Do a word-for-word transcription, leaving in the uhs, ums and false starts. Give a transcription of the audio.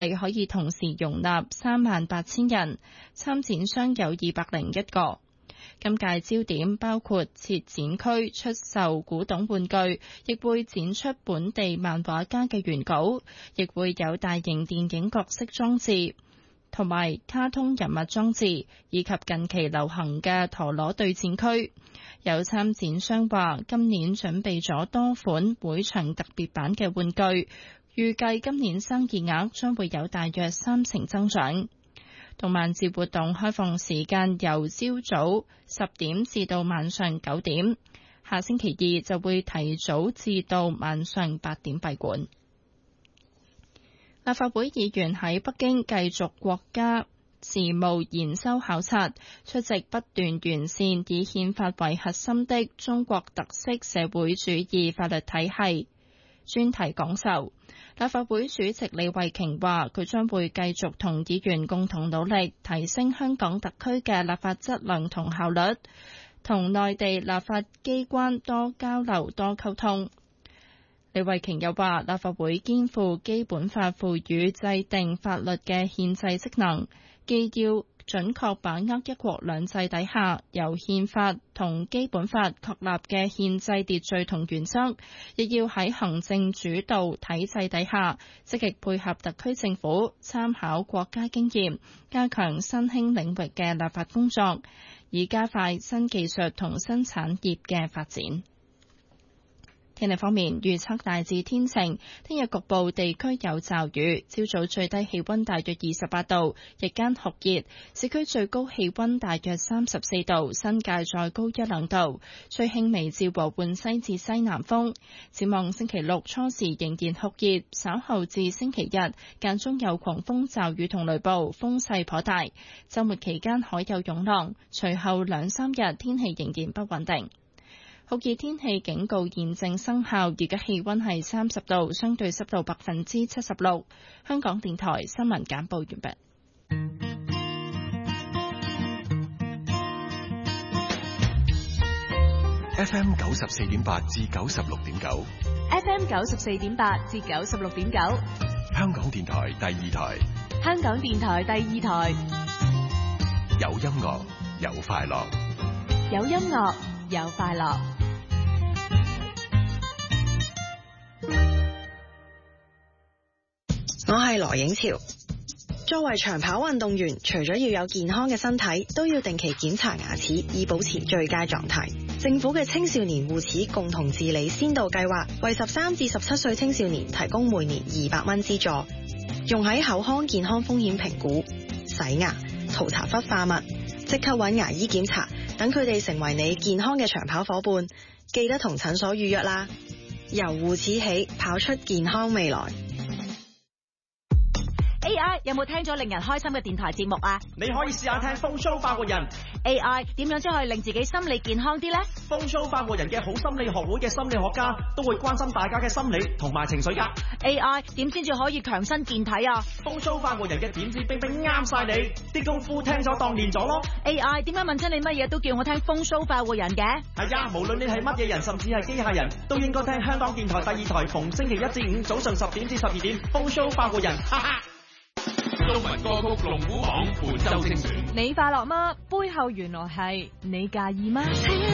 可以同時容納三萬八千人，參展商有二百零一個。今屆焦點包括設展區出售古董玩具，亦會展出本地漫畫家嘅原稿，亦會有大型電影角色裝置同埋卡通人物裝置，以及近期流行嘅陀螺對戰區。有參展商話，今年準備咗多款會場特別版嘅玩具，預計今年生意額將會有大約三成增長。動漫節活動開放時間由朝早十點至到晚上九點，下星期二就會提早至到晚上八點閉館。立法會議員喺北京繼續國家事務研修考察，出席不斷完善以憲法為核心的中國特色社會主義法律體系專題講授。立法會主席李慧瓊話，佢將會繼續同議員共同努力，提升香港特區嘅立法質量同效率，同內地立法機關多交流多溝通。李慧瓊又話，立法會肩負基本法賦予制定法律嘅憲制職能，既要準確把握一國兩制底下由憲法同基本法確立嘅憲制秩序同原則，亦要喺行政主導體制底下積極配合特區政府，參考國家經驗，加強新興領域嘅立法工作，以加快新技術同新產業嘅發展。天氣方面，預測大致天晴，聽日局部地區有驟雨，朝早最低氣溫大約二十八度，日間酷熱，市區最高氣溫大約三十四度，新界再高一兩度，吹輕微至和緩西至西南風。展望星期六初時仍然酷熱，稍後至星期日間中有狂風驟雨同雷暴，風勢頗大。週末期間海有湧浪，隨後兩三日天氣仍然不穩定。酷熱天氣警告現正生效，而家氣溫係三十度，相對濕度百分之七十六。香港電台新聞簡報完畢。 F M 九十四點八至九十六點九 ，F M 九十四點八至九十六點九， 香港電台第二台， 香港電台第二台， 有音樂，有快樂， 有音樂，有快樂。 我係羅影潮。作為長跑運動員，除咗要有健康嘅身體，都要定期檢查牙齒，以保持最佳狀態。政府嘅青少年護齒共同治理先導計劃，為十三至十七歲青少年提供每年二百蚊資助，用喺口腔健康風險評估、洗牙、塗搽氟化物、即刻揾牙醫檢查，等佢哋成為你健康嘅長跑夥伴。記得同診所預約啦。由護齒起，跑出健康未來。 A I 有冇聽咗令人開心嘅電台節目啊？ 你可以試下聽風騷發活人。 A I 點樣先可以令自己心理健康啲呢？ 風騷發活人嘅好心理學會嘅心理學家都會關心大家嘅心理同埋情緒噶。 A I 點先至可以強身健體啊？ 風騷發活人嘅點子冰冰啱晒你，啲功夫聽咗當練咗咯。 A I 點解問親你乜嘢都叫我聽風騷發活人嘅？ 係啊，無論你係乜嘢人，甚至係機械人，都應該聽香港電台第二台，逢星期一至五早上十點至十二點，風騷發活人，哈哈。 中文歌曲龍虎榜本周精選， 你快樂嗎？背後原來係你介意嗎？